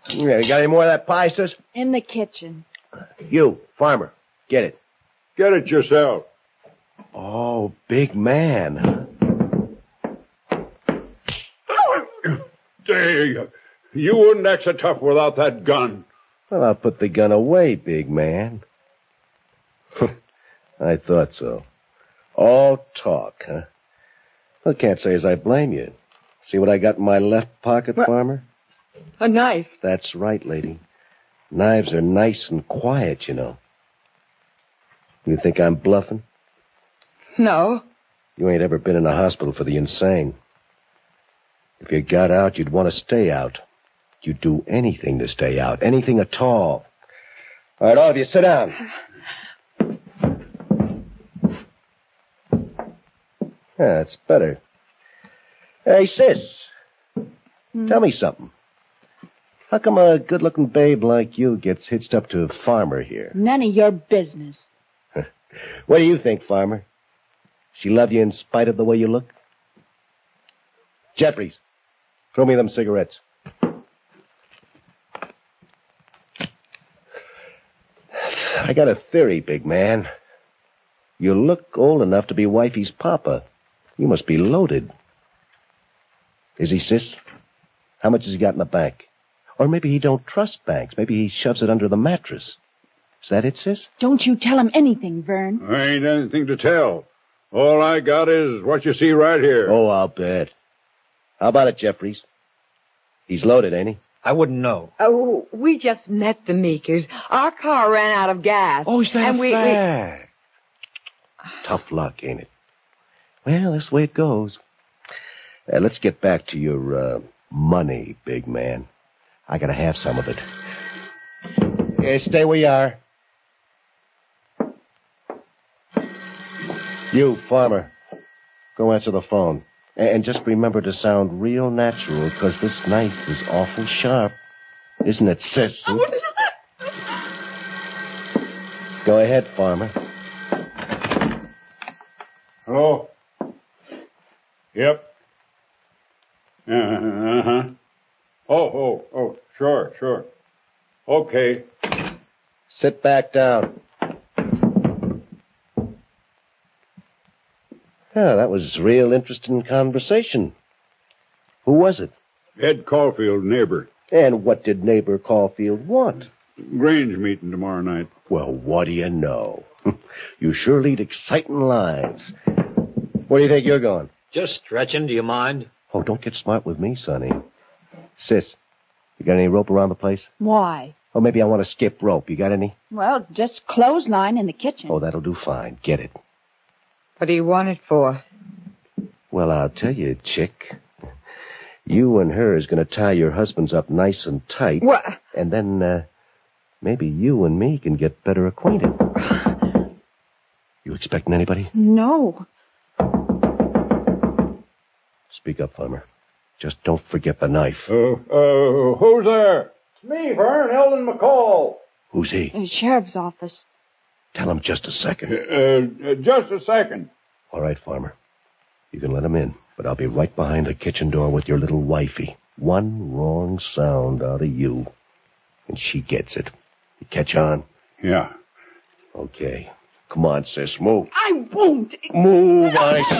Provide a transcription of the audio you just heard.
Yeah, you got any more of that pie, sis? In the kitchen. You, farmer, get it. Get it yourself. Oh, big man. Hey, you wouldn't act so tough without that gun. Well, I'll put the gun away, big man. I thought so. All talk, huh? Well, can't say as I blame you. See what I got in my left pocket, farmer? A knife. That's right, lady. Knives are nice and quiet, you know. You think I'm bluffing? No. You ain't ever been in a hospital for the insane. If you got out, you'd want to stay out. You'd do anything to stay out. Anything at all. All right, all of you, sit down. Yeah, that's better. Hey, sis. Tell me something. How come a good-looking babe like you gets hitched up to a farmer here? None of your business. What do you think, farmer? She love you in spite of the way you look? Jeffries, throw me them cigarettes. I got a theory, big man. You look old enough to be wifey's papa. You must be loaded. Is he, sis? How much has he got in the bank? Or maybe he don't trust banks. Maybe he shoves it under the mattress. Is that it, sis? Don't you tell him anything, Vern. I ain't anything to tell. All I got is what you see right here. Oh, I'll bet. How about it, Jeffries? He's loaded, ain't he? I wouldn't know. Oh, we just met the Meekers. Our car ran out of gas. Oh, is that and a fact? Tough luck, ain't it? Well, that's the way it goes. Let's get back to your money, big man. I gotta have some of it. Yeah, stay where you are. You, farmer, go answer the phone. And just remember to sound real natural, because this knife is awful sharp. Isn't it, sis? Go ahead, farmer. Hello? Yep. Uh-huh. Oh, sure. Okay. Sit back down. Yeah, that was real interesting conversation. Who was it? Ed Caulfield, neighbor. And what did neighbor Caulfield want? Grange meeting tomorrow night. Well, what do you know? You sure lead exciting lives. Where do you think you're going? Just stretching, do you mind? Oh, don't get smart with me, Sonny. Sis, you got any rope around the place? Why? Oh, maybe I want to skip rope. You got any? Well, just clothesline in the kitchen. Oh, that'll do fine. Get it. What do you want it for? Well, I'll tell you, chick. You and her is going to tie your husbands up nice and tight. What? And then, maybe you and me can get better acquainted. You expecting anybody? No. Speak up, farmer. Just don't forget the knife. Who's there? It's me, Vern, Eldon McCall. Who's he? The sheriff's office. Tell him just a second. Just a second. All right, farmer. You can let him in, but I'll be right behind the kitchen door with your little wifey. One wrong sound out of you, and she gets it. You catch on? Yeah. Okay. Come on, sis, move. I won't. Move, I